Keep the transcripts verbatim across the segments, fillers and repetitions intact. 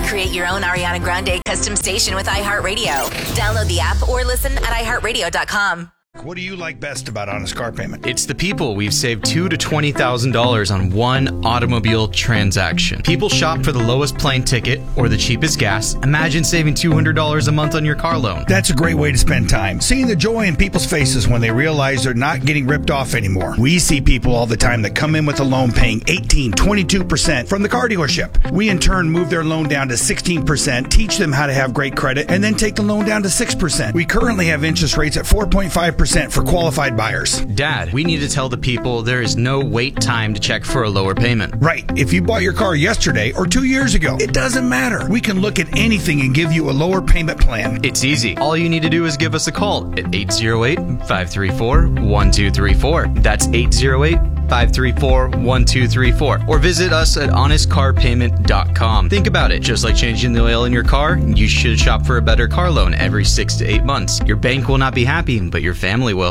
Create your own Ariana Grande custom station with iHeartRadio. Download the app or listen at i heart radio dot com. What do you like best about Honest Car Payment? It's the people. We've saved two thousand to twenty thousand dollars on one automobile transaction. People shop for the lowest plane ticket or the cheapest gas. Imagine saving two hundred dollars a month on your car loan. That's a great way to spend time. Seeing the joy in people's faces when they realize they're not getting ripped off anymore. We see people all the time that come in with a loan paying eighteen, twenty-two percent from the car dealership. We in turn move their loan down to sixteen percent, teach them how to have great credit, and then take the loan down to six percent. We currently have interest rates at four point five percent for qualified buyers. Dad, we need to tell the people there is no wait time to check for a lower payment. Right. If you bought your car yesterday or two years ago, it doesn't matter. We can look at anything and give you a lower payment plan. It's easy. All you need to do is give us a call at eight zero eight, five three four, one two three four. That's eight zero eight, five three four, one two three four. Or visit us at honest car payment dot com. Think about it. Just like changing the oil in your car, you should shop for a better car loan every six to eight months. Your bank will not be happy, but your family will.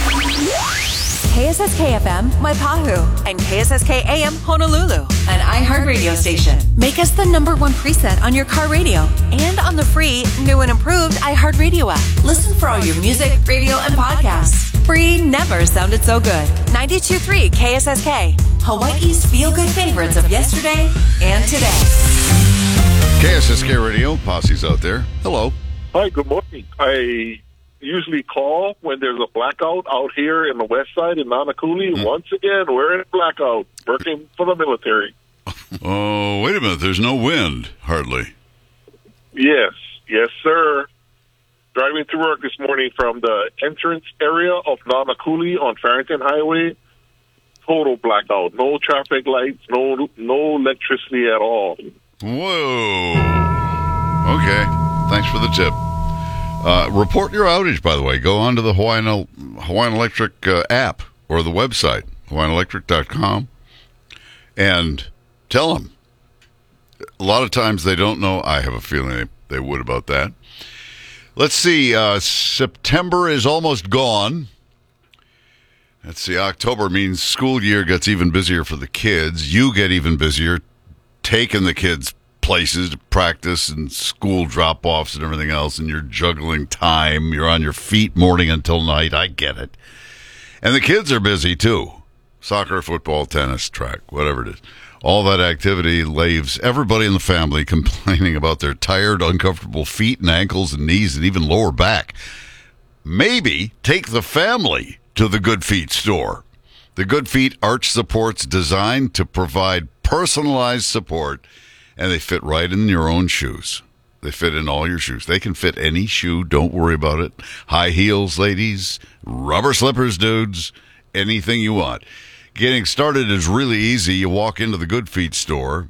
K S S K F M, Waipahu, and K S S K A M, Honolulu, an iHeartRadio station. Make us the number one preset on your car radio and on the free, new and improved iHeartRadio app. Listen for all your music, radio, and podcasts. Free never sounded so good. ninety-two point three K S S K, Hawaii's feel-good favorites of yesterday and today. K S S K Radio, Posse's out there. Hello. Hi, good morning. I usually call when there's a blackout out here in the west side in Nanakuli. Mm. Once again, we're in blackout, working for the military. Oh, wait a minute. There's no wind, hardly. Yes. Yes, sir. Driving to work this morning from the entrance area of Nanakuli on Farrington Highway. Total blackout. No traffic lights, no no electricity at all. Whoa. Okay. Thanks for the tip. Uh, report your outage, by the way. Go onto the Hawaiian, Hawaiian Electric uh, app or the website, hawaiian electric dot com, and tell them. A lot of times they don't know. I have a feeling they, they would about that. Let's see. Uh, September is almost gone. Let's see. October means school year gets even busier for the kids. You get even busier taking the kids places to practice and school drop-offs and everything else, and you're juggling time. You're on your feet morning until night. I get it. And the kids are busy, too. Soccer, football, tennis, track, whatever it is. All that activity leaves everybody in the family complaining about their tired, uncomfortable feet and ankles and knees and even lower back. Maybe take the family to the Good Feet store. The Good Feet arch support's designed to provide personalized support, and they fit right in your own shoes. They fit in all your shoes. They can fit any shoe. Don't worry about it. High heels, ladies. Rubber slippers, dudes. Anything you want. Getting started is really easy. You walk into the Good Feet store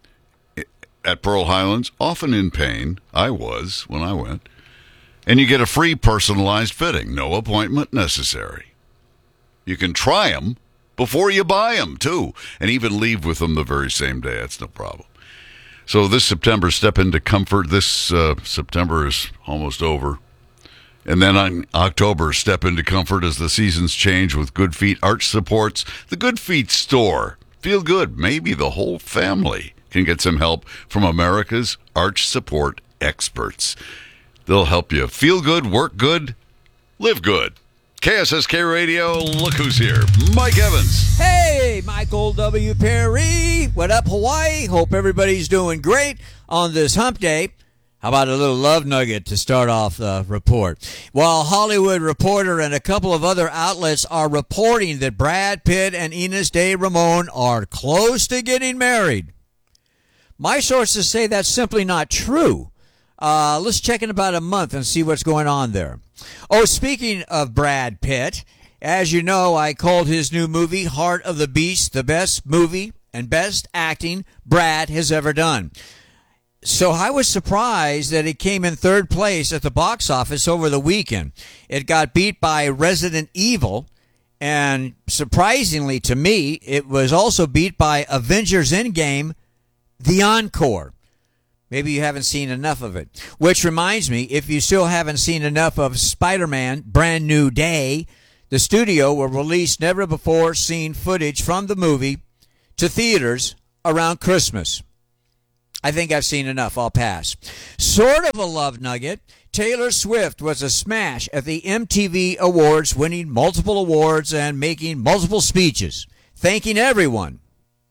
at Pearl Highlands, often in pain. I was when I went. And you get a free personalized fitting. No appointment necessary. You can try them before you buy them, too, and even leave with them the very same day. That's no problem. So this September, step into comfort. This uh, September is almost over. And then on October, step into comfort as the seasons change with Good Feet arch supports. The Good Feet store. Feel good. Maybe the whole family can get some help from America's arch support experts. They'll help you feel good, work good, live good. K S S K Radio, look who's here. Mike Evans. Hey, Michael W. Perry. What up, Hawaii? Hope everybody's doing great on this hump day. How about a little love nugget to start off the report? While Hollywood Reporter and a couple of other outlets are reporting that Brad Pitt and Ines de Ramon are close to getting married, my sources say that's simply not true. Uh, let's check in about a month and see what's going on there. Oh, speaking of Brad Pitt, as you know, I called his new movie, Heart of the Beast, the best movie and best acting Brad has ever done. So I was surprised that it came in third place at the box office over the weekend. It got beat by Resident Evil, and surprisingly to me, it was also beat by Avengers Endgame, The Encore. Maybe you haven't seen enough of it. Which reminds me, if you still haven't seen enough of Spider-Man Brand New Day, the studio will release never-before-seen footage from the movie to theaters around Christmas. I think I've seen enough. I'll pass. Sort of a love nugget. Taylor Swift was a smash at the M T V Awards, winning multiple awards and making multiple speeches, thanking everyone,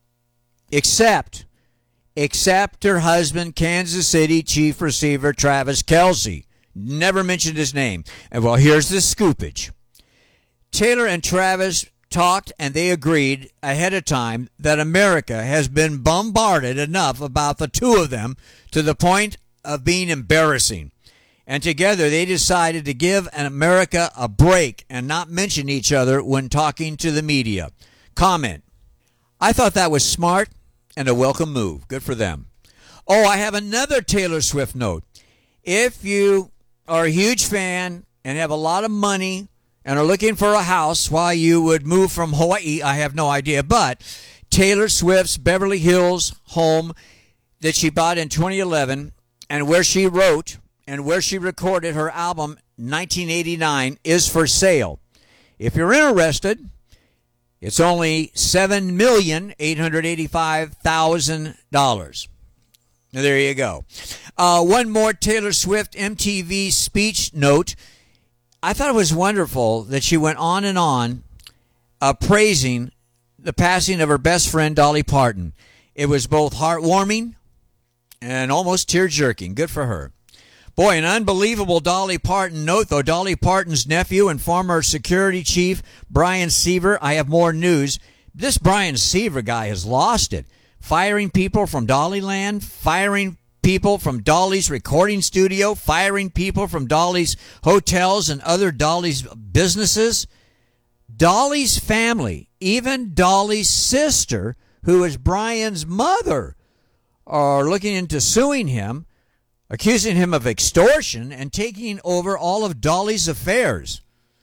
except, except her husband, Kansas City Chief Receiver Travis Kelce. Never mentioned his name. And well, here's the scoopage. Taylor and Travis talked, and they agreed ahead of time that America has been bombarded enough about the two of them to the point of being embarrassing. And together they decided to give America a break and not mention each other when talking to the media. Comment: I thought that was smart and a welcome move. Good for them. Oh, I have another Taylor Swift note. If you are a huge fan and have a lot of money and are looking for a house while you would move from Hawaii, I have no idea, but Taylor Swift's Beverly Hills home that she bought in twenty eleven and where she wrote and where she recorded her album nineteen eighty-nine is for sale. If you're interested, it's only seven million eight hundred eighty-five thousand dollars. There you go. Uh, one more Taylor Swift M T V speech note. I thought it was wonderful that she went on and on uh, praising the passing of her best friend, Dolly Parton. It was both heartwarming and almost tear-jerking. Good for her. Boy, an unbelievable Dolly Parton note, though. Dolly Parton's nephew and former security chief, Brian Seaver. I have more news. This Brian Seaver guy has lost it. Firing people from Dollyland, firing people from Dolly's recording studio, firing people from Dolly's hotels and other Dolly's businesses. Dolly's family, even Dolly's sister, who is Brian's mother, are looking into suing him, accusing him of extortion and taking over all of Dolly's affairs.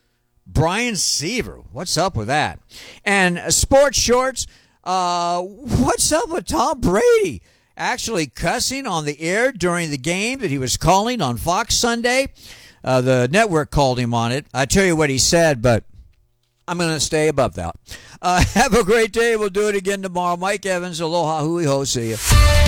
Brian Seaver, what's up with that? And uh, sports shorts, uh, what's up with Tom Brady actually cussing on the air during the game that he was calling on Fox Sunday? Uh, the network called him on it. I tell you what he said, but I'm going to stay above that. Uh, have a great day. We'll do it again tomorrow. Mike Evans, aloha, hui ho, see you.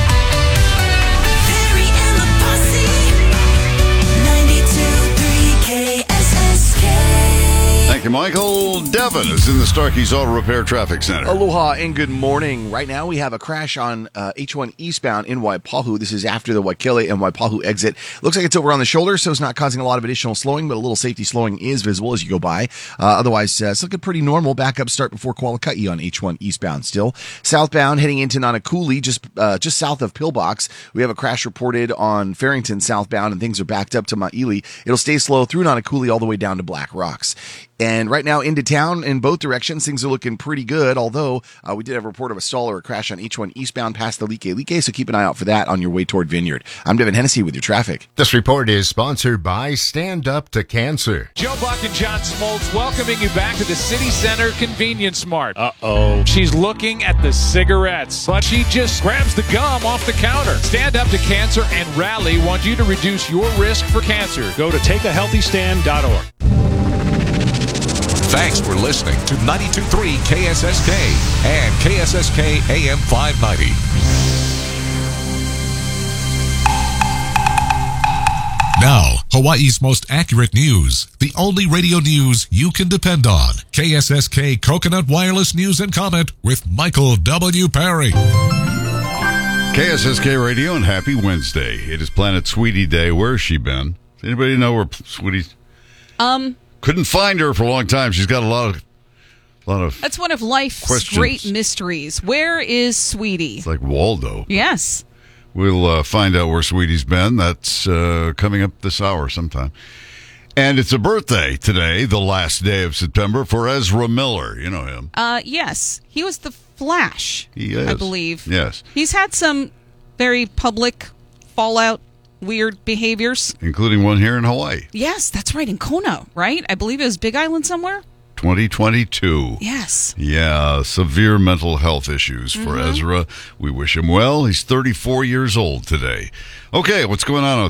Thank you, Michael. Devin is in the Starkey's Auto Repair Traffic Center. Aloha and good morning. Right now we have a crash on uh, H one eastbound in Waipahu. This is after the Waikele and Waipahu exit. Looks like it's over on the shoulder, so it's not causing a lot of additional slowing, but a little safety slowing is visible as you go by. Uh, otherwise, uh, it's looking pretty normal. Backup start before Kualaka'i on H one eastbound still. Southbound heading into Nanakuli, just uh, just south of Pillbox. We have a crash reported on Farrington southbound, and things are backed up to Ma'ili. It'll stay slow through Nanakuli all the way down to Black Rocks. And right now into town in both directions, things are looking pretty good, although uh, we did have a report of a stall or a crash on H one eastbound past the Like Like, so keep an eye out for that on your way toward Vineyard. I'm Devin Hennessy with your traffic. This report is sponsored by Stand Up to Cancer. Joe Buck and John Smoltz welcoming you back to the City Center Convenience Mart. Uh-oh. She's looking at the cigarettes, but she just grabs the gum off the counter. Stand Up to Cancer and Rally want you to reduce your risk for cancer. Go to take a healthy stand dot org. Thanks for listening to ninety-two point three K S S K and K S S K A M five ninety. Now, Hawaii's most accurate news. The only radio news you can depend on. K S S K Coconut Wireless News and Comment with Michael W. Perry. K S S K Radio and happy Wednesday. It is Planet Sweetie Day. Where's she been? Does anybody know where Sweetie's... Um... Couldn't find her for a long time. She's got a lot of, a lot of. That's one of life's questions. Great mysteries. Where is Sweetie? It's like Waldo. Yes. We'll uh, find out where Sweetie's been. That's uh, coming up this hour sometime. And it's a birthday today, the last day of September, for Ezra Miller. You know him. Uh, yes, he was the Flash. He is. I believe. Yes. He's had some very public fallout. Weird behaviors. Including one here in Hawaii. Yes, that's right, in Kona, right? I believe it was Big Island somewhere. twenty twenty-two. Yes. Yeah, severe mental health issues for Mm-hmm. Ezra. We wish him well. He's thirty-four years old today. Okay, what's going on out there?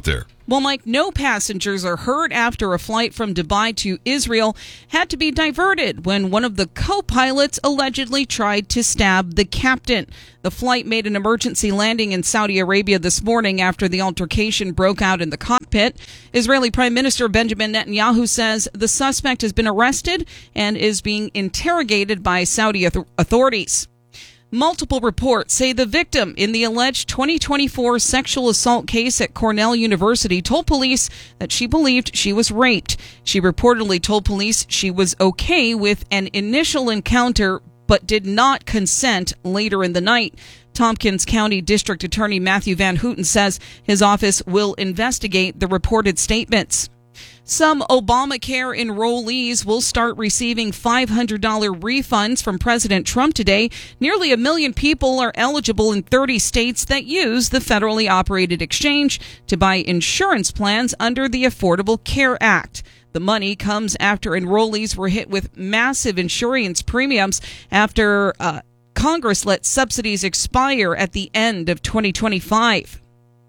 Well, Mike, no passengers are hurt after a flight from Dubai to Israel had to be diverted when one of the co-pilots allegedly tried to stab the captain. The flight made an emergency landing in Saudi Arabia this morning after the altercation broke out in the cockpit. Israeli Prime Minister Benjamin Netanyahu says the suspect has been arrested and is being interrogated by Saudi authorities. Multiple reports say the victim in the alleged twenty twenty-four sexual assault case at Cornell University told police that she believed she was raped. She reportedly told police she was okay with an initial encounter but did not consent later in the night. Tompkins County District Attorney Matthew Van Houten says his office will investigate the reported statements. Some Obamacare enrollees will start receiving five hundred dollars refunds from President Trump today. Nearly a million people are eligible in thirty states that use the federally operated exchange to buy insurance plans under the Affordable Care Act. The money comes after enrollees were hit with massive insurance premiums after uh, Congress let subsidies expire at the end of twenty twenty-five.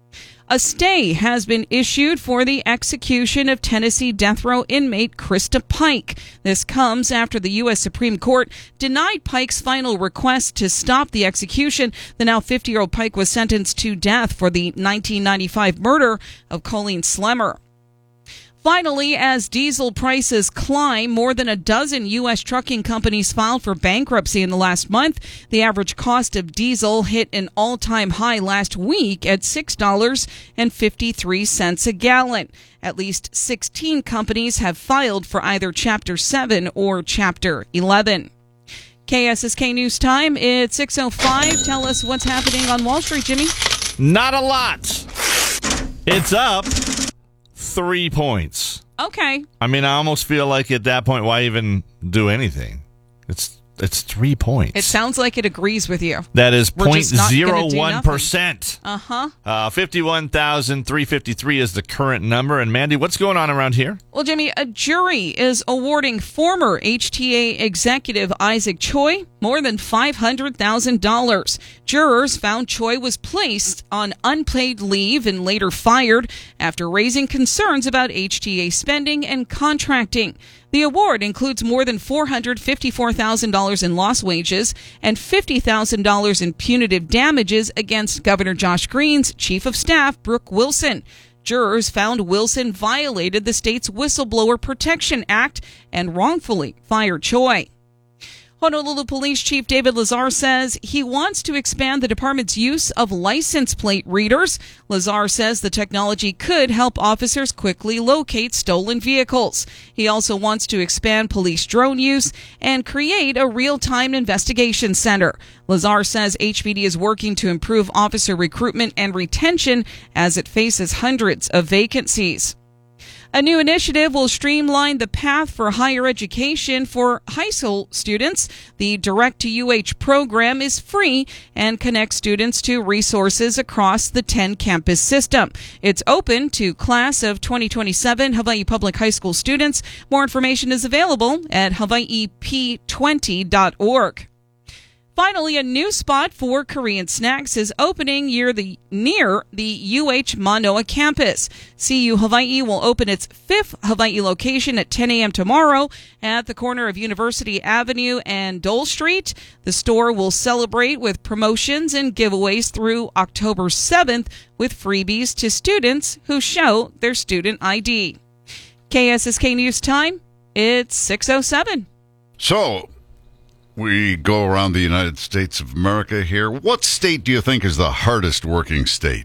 A stay has been issued for the execution of Tennessee death row inmate Krista Pike. This comes after the U S Supreme Court denied Pike's final request to stop the execution. The now fifty-year-old Pike was sentenced to death for the nineteen ninety-five murder of Colleen Slemmer. Finally, as diesel prices climb, more than a dozen U S trucking companies filed for bankruptcy in the last month. The average cost of diesel hit an all-time high last week at six dollars and fifty-three cents a gallon. At least sixteen companies have filed for either Chapter seven or Chapter eleven. K S S K News Time, it's six oh five. Tell us what's happening on Wall Street, Jimmy. Not a lot. It's up three points. Okay. I mean, I almost feel like at that point, why even do anything? It's it's three points. It sounds like it agrees with you. That is We're point just not zero gonna do one percent. Uh-huh. Uh, fifty-one thousand three hundred fifty-three is the current number. And Mandy, what's going on around here? Well, Jimmy, a jury is awarding former H T A executive Isaac Choi more than five hundred thousand dollars. Jurors found Choi was placed on unpaid leave and later fired after raising concerns about H T A spending and contracting. The award includes more than four hundred fifty-four thousand dollars in lost wages and fifty thousand dollars in punitive damages against Governor Josh Green's chief of staff, Brooke Wilson. Jurors found Wilson violated the state's Whistleblower Protection Act and wrongfully fired Choi. Honolulu Police Chief David Lazar says he wants to expand the department's use of license plate readers. Lazar says the technology could help officers quickly locate stolen vehicles. He also wants to expand police drone use and create a real-time investigation center. Lazar says H P D is working to improve officer recruitment and retention as it faces hundreds of vacancies. A new initiative will streamline the path for higher education for high school students. The Direct to U H program is free and connects students to resources across the ten campus system. It's open to class of twenty twenty-seven Hawaii Public High School students. More information is available at hawaii p twenty dot org. Finally, a new spot for Korean snacks is opening near the, near the U H Manoa campus. C U Hawaii will open its fifth Hawaii location at ten a.m. tomorrow at the corner of University Avenue and Dole Street. The store will celebrate with promotions and giveaways through October seventh with freebies to students who show their student I D. K S S K News Time, it's six oh seven. So, we go around the United States of America here. What state do you think is the hardest working state?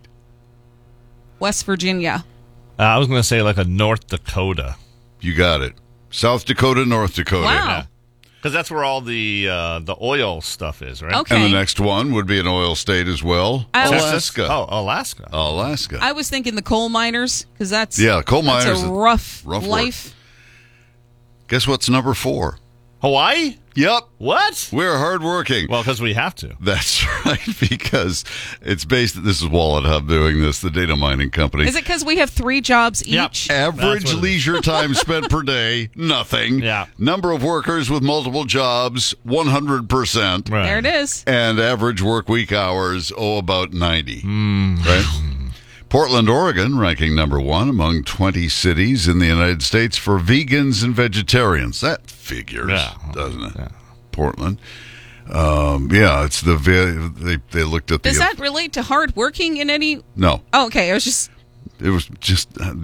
West Virginia. Uh, I was going to say like a North Dakota. You got it. South Dakota, North Dakota. Wow. Because that's where all the uh, the oil stuff is, right? Okay. And the next one would be an oil state as well. I was- Alaska. Oh, Alaska. Alaska. I was thinking the coal miners, because that's, Yeah, coal that's miners a is rough, rough work. life. Guess what's number four? Hawaii? Yep. What? We're hardworking. Well, because we have to. That's right, because it's based, this is Wallet Hub doing this, the data mining company. Is it because we have three jobs Yep. each? Average That's what it is. leisure time spent per day, nothing. Yeah. Number of workers with multiple jobs, one hundred percent. Right. There it is. And average work week hours, oh, about ninety. Mm. Right? Portland, Oregon, ranking number one among twenty cities in the United States for vegans and vegetarians. That figures, Yeah. doesn't it? Portland. Um, yeah, it's the they they looked at the Does that relate to hard working in any? no. Oh, okay, I was just. It was just